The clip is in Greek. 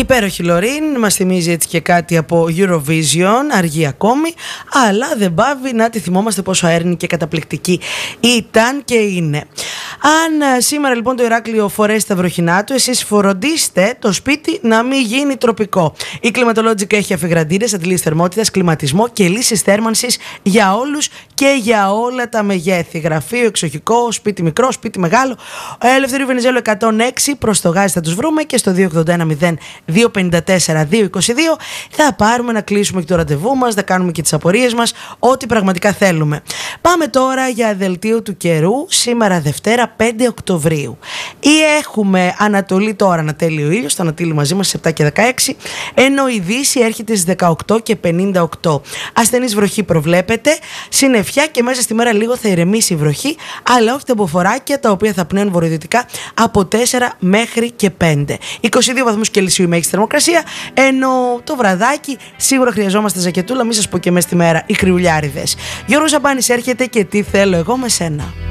Υπέροχη Λωρίν, μας θυμίζει έτσι και κάτι από Eurovision, αργή ακόμη, αλλά δεν πάβει να τη θυμόμαστε πόσο αέρινη και καταπληκτική ήταν και είναι. Αν σήμερα λοιπόν το Ηράκλειο φορέσει τα βροχινά του, εσείς φροντίστε το σπίτι να μην γίνει τροπικό. Η Climatologica έχει αφιγραντήρες, αντιλήσεις θερμότητας, κλιματισμό και λύσεις θέρμανσης για όλους και για όλα τα μεγέθη. Γραφείο, εξοχικό, σπίτι μικρό, σπίτι μεγάλο. Ελευθερίου Βενιζέλου 106, προς το Γάζι θα τους βρούμε και στο 281-0254-222 θα πάρουμε να κλείσουμε και το ραντεβού μας, να κάνουμε και τις απορίες μας, ό,τι πραγματικά θέλουμε. Πάμε τώρα για δελτίο του καιρού, σήμερα Δευτέρα 5 Οκτωβρίου. Ή έχουμε Ανατολή τώρα να τέλειο ήλιο, στο Ανατήλι μαζί μας στις 7 και 16, ενώ η Δύση έρχεται στις 18 και 58. Ασθενής βροχή προβλέπεται, συννεφιά και μέσα στη μέρα λίγο θα ηρεμήσει η βροχή, αλλά όχι τα μποφοράκια τα οποία θα πνέουν βορειοδυτικά από 4 μέχρι και 5. 22 βαθμούς Κελσίου η μέγιστη θερμοκρασία, ενώ το βραδάκι σίγουρα χρειαζόμαστε ζακετούλα, μην σας πω και μέσα στη μέρα οι χρυουλιάριδες. Γιώργος Σαμπάνης έρχεται και τι θέλω εγώ με σένα.